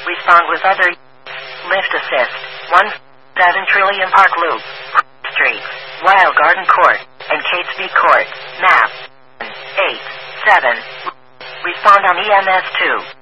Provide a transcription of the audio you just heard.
Respond with other. Lift assist. 1-7 Trillium Park Loop. Street. Wild Garden Court. And Catesby Court. Map. 8-7. Respond on EMS 2.